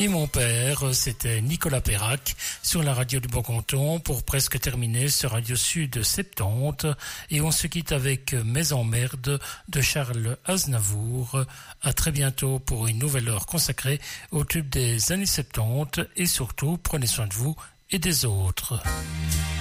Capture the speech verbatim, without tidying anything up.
Et mon père, c'était Nicolas Perrac sur la radio du Bon Canton pour presque terminer ce Radio Sud soixante-dix. Et on se quitte avec Mes emmerdes de Charles Aznavour. À très bientôt pour une nouvelle heure consacrée au tube des années soixante-dix. Et surtout, prenez soin de vous et des autres.